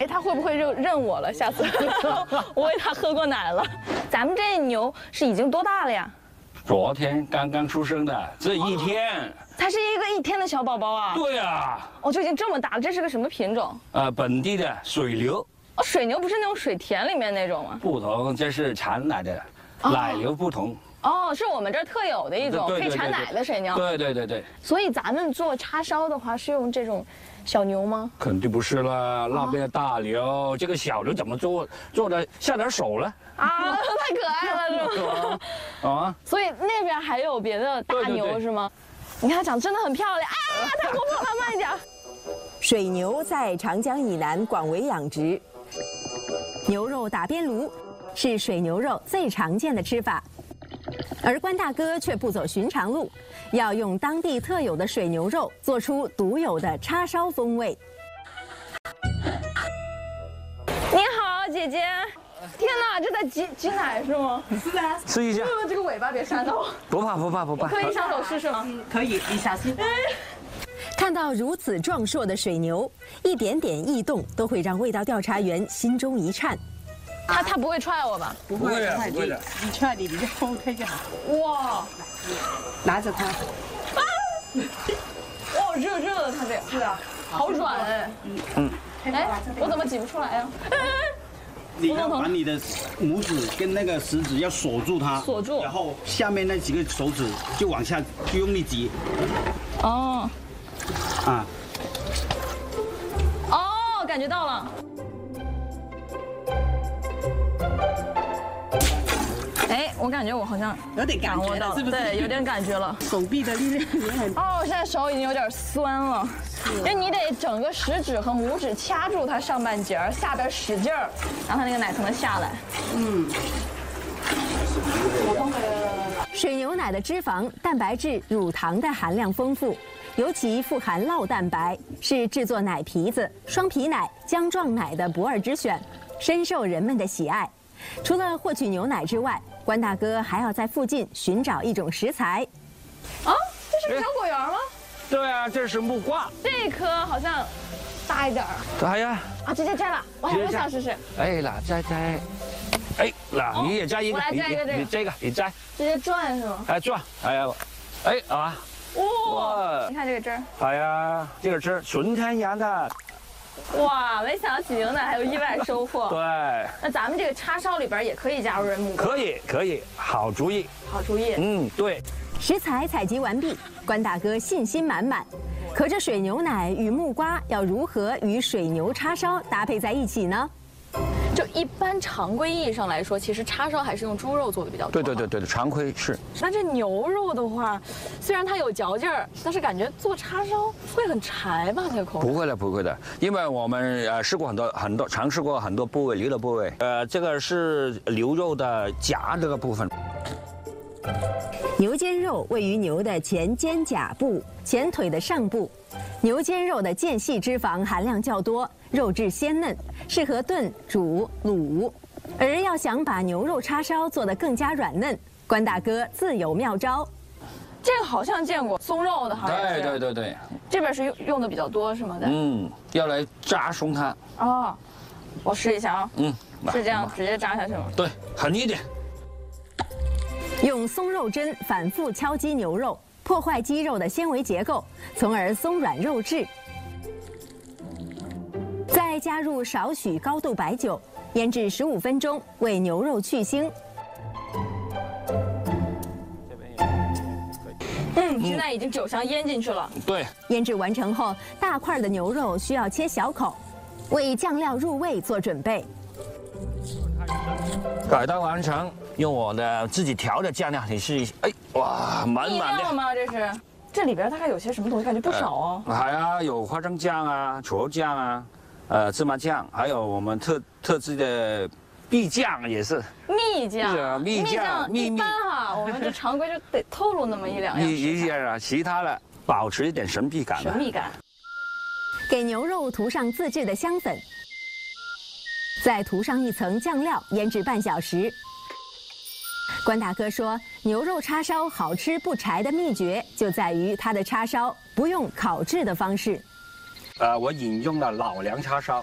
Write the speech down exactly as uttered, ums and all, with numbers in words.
哎，他会不会认认我了？下次我喂他喝过奶了。咱们这牛是已经多大了呀？ 昨天刚刚出生的，这一天。 它是一个一天的小宝宝啊。 对啊。 哦，就已经这么大了，这是个什么品种？ 呃，本地的水牛。 哦，水牛不是那种水田里面那种吗？ 不同，这是产奶的，奶牛不同。 哦，是我们这儿特有的一种可以产奶的水牛。 对对对对。 所以咱们做叉烧的话，是用这种小牛吗？ 肯定不是了，那边的大牛，这个小牛怎么做做的下点手了？ 啊，太可爱了，是吗？ 啊。 所以那边还有别的大牛是吗？你看它长得真的很漂亮，啊，太活泼了，慢一点。 水牛在长江以南广为养殖，牛肉打边炉是水牛肉最常见的吃法，而关大哥却不走寻常路，要用当地特有的水牛肉做出独有的叉烧风味。 你好，姐姐。天哪，这在挤挤奶是吗？ 是啊， 试一下。 这个尾巴别扇到我。 不怕不怕不怕。 可以上手试试吗？ 可以，你小心。 看到如此壮硕的水牛，一点点异动都会让味道调查员心中一颤。 他他不会踹我吧？ 不会的，不会的。 你踹你，你就放开就好。 哇， 拿着它。 哇，热热的，它这个。 是啊。 好软哎。嗯。哎，我怎么挤不出来呀？ 你要把你的拇指跟那个食指要锁住它， 锁住， 然后下面那几个手指就往下就用力挤。 哦。 啊。 哦，感觉到了。哎，我感觉我好像有点感觉了，是不是？ 对，有点感觉了。 手臂的力量也很。 哦，我现在手已经有点酸了，因为你得整个食指和拇指掐住它上半截儿，下边使劲儿，然后它那个奶才能下来。嗯。 水牛奶的脂肪、蛋白质、乳糖的含量丰富，尤其富含酪蛋白，是制作奶皮子、双皮奶、浆状奶的不二之选，深受人们的喜爱。除了获取牛奶之外，关大哥还要在附近寻找一种食材。 啊，这是小果园吗？ 对啊，这是木瓜。 这颗好像大一点儿。 哎呀。 啊，直接摘了，我还不想试试。 哎，那摘摘。哎，那你也摘一个。 我来摘一个这个。 你这个，你摘。 直接转是吗？ 哎，转，哎呀，哎啊。 哇，你看这个汁儿。 哎呀，这个汁纯天然的。 哇，没想到挤牛奶还有意外收获。 对。 那咱们这个叉烧里边也可以加入人木瓜。 可以，可以，好主意。 好主意。 嗯，对。 食材采集完毕，关大哥信心满满。可这水牛奶与木瓜要如何与水牛叉烧搭配在一起呢？ 就一般常规意义上来说，其实叉烧还是用猪肉做的比较多。 对对对对对，常规是。 那这牛肉的话，虽然它有嚼劲儿，但是感觉做叉烧会很柴吧？这个口感。 不会的，不会的，因为我们呃试过很多很多，尝试过很多部位牛的部位。呃，这个是牛肉的夹这个部分。 牛肩肉位于牛的前肩胛部、前腿的上部。牛肩肉的间隙脂肪含量较多，肉质鲜嫩，适合炖、煮、卤。而要想把牛肉叉烧做得更加软嫩，关大哥自有妙招。 这个好像见过松肉的，好像是。 对对对对。 这边是用用的比较多是吗？ 嗯，要来炸松它。 哦，我试一下啊。 嗯。 是这样直接炸下去吗？ 对，狠一点。 用松肉针反复敲击牛肉，破坏肌肉的纤维结构，从而松软肉质。再加入少许高度白酒，腌制十五分钟，为牛肉去腥。 嗯，现在已经酒香腌进去了。 对。 腌制完成后，大块的牛肉需要切小口，为酱料入味做准备。 改刀完成，用我的自己调的酱料，你试一下。哎，哇，满满的。 吗？这是？这里边大概有些什么东西？感觉不少哦。 还啊，有花生酱啊，醋油酱啊，呃，芝麻酱，还有我们特特制的蜜酱也是。 蜜酱。 蜜酱， 蜜蜜。一般哈，我们这常规就得透露那么一两样。 一一样啊，其他的保持一点神秘感。 神秘感。 给牛肉涂上自制的香粉。再涂上一层酱料，腌制半小时。关大哥说，牛肉叉烧好吃不柴的秘诀就在于它的叉烧不用烤制的方式。 呃，我引用了老梁叉烧，